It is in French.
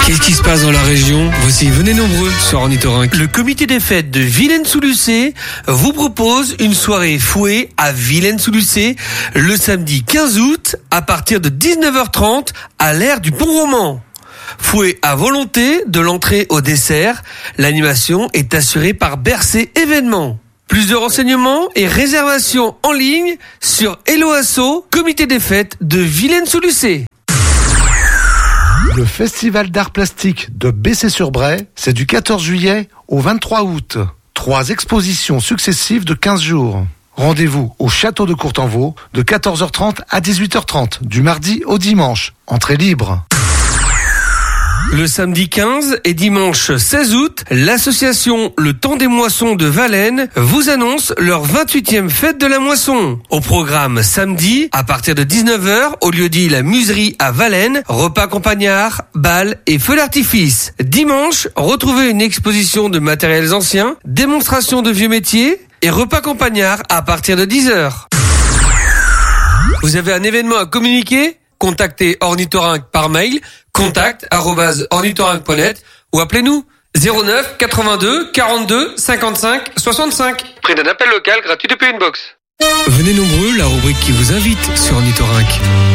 Qu'est-ce qui se passe dans la région? Voici, venez nombreux sur Ornithorynque. Le comité des fêtes de Villaines-sous-Lucé vous propose une soirée fouet à Villaines-sous-Lucé le samedi 15 août à partir de 19h30 à l'aire du Pont-Roman. Fouet à volonté de l'entrée au dessert. L'animation est assurée par Bercé Événements. Plus de renseignements et réservations en ligne sur Hello Asso, comité des fêtes de Villaines-sous-Lucé. Le Festival d'art plastique de Bessay-sur-Bray, c'est du 14 juillet au 23 août. 3 expositions successives de 15 jours. Rendez-vous au Château de Courtenvaux de 14h30 à 18h30, du mardi au dimanche. Entrée libre. Le samedi 15 et dimanche 16 août, l'association Le Temps des Moissons de Valène vous annonce leur 28e fête de la moisson. Au programme samedi, à partir de 19h, au lieu-dit La Muserie à Valène, repas campagnard, bal et feux d'artifice. Dimanche, retrouvez une exposition de matériels anciens, démonstration de vieux métiers et repas campagnard à partir de 10h. Vous avez un événement à communiquer ? Contactez Ornithorynque par mail, contact@ornithorynque.net ou appelez-nous 09 82 42 55 65. Prix d'un appel local gratuit depuis une box. Venez nombreux, la rubrique qui vous invite sur Ornithorynque.